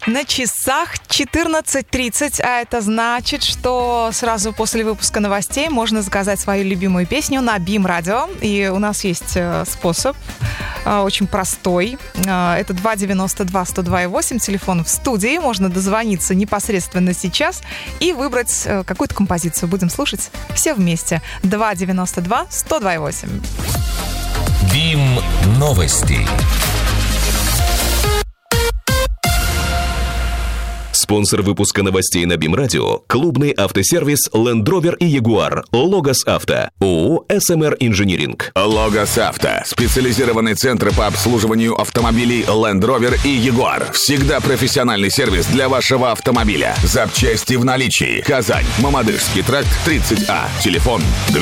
На часах 14:30, а это значит, что сразу после выпуска новостей можно заказать свою любимую песню на BIM Radio. И у нас есть способ, очень простой. Это 292-102-8, телефон в студии. Можно дозвониться непосредственно сейчас и выбрать какую-то композицию. Будем слушать все вместе. 292-102-8. BIM новости. Спонсор выпуска новостей на BIM Radio – клубный автосервис Land Rover и Jaguar, Logos Auto, ООО SMR Engineering. Logos Auto – специализированный центр по обслуживанию автомобилей Land Rover и Jaguar. Всегда профессиональный сервис для вашего автомобиля. Запчасти в наличии. Казань, Мамадышский тракт, 30А. Телефон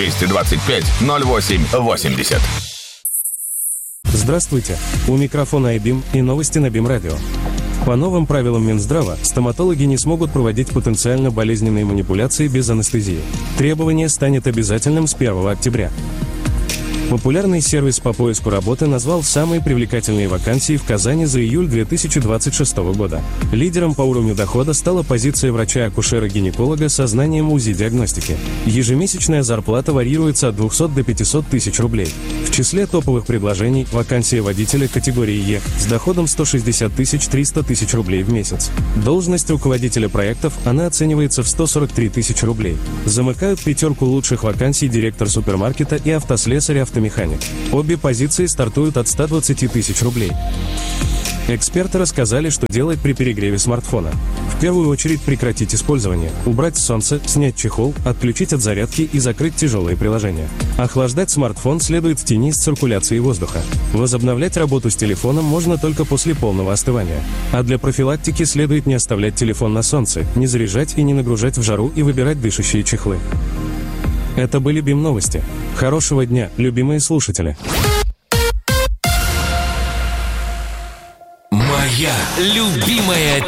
225-08-80. Здравствуйте! У микрофона iBIM и новости на BIM Radio. По новым правилам Минздрава, стоматологи не смогут проводить потенциально болезненные манипуляции без анестезии. Требование станет обязательным с 1 октября. Популярный сервис по поиску работы назвал самые привлекательные вакансии в Казани за июль 2026 года. Лидером по уровню дохода стала позиция врача-акушера-гинеколога со знанием УЗИ-диагностики. Ежемесячная зарплата варьируется от 200 до 500 тысяч рублей. В числе топовых предложений вакансия водителя категории Е с доходом 160 тысяч 300 тысяч рублей в месяц. Должность руководителя проектов, она оценивается в 143 тысячи рублей. Замыкают пятерку лучших вакансий директор супермаркета и автослесарь-автомеханик. Обе позиции стартуют от 120 тысяч рублей. Эксперты рассказали, что делать при перегреве смартфона. В первую очередь прекратить использование, убрать солнце, снять чехол, отключить от зарядки и закрыть тяжелые приложения. Охлаждать смартфон следует в тени с циркуляцией воздуха. Возобновлять работу с телефоном можно только после полного остывания. А для профилактики следует не оставлять телефон на солнце, не заряжать и не нагружать в жару и выбирать дышащие чехлы. Это были BIM новости. Хорошего дня, любимые слушатели. Моя любимая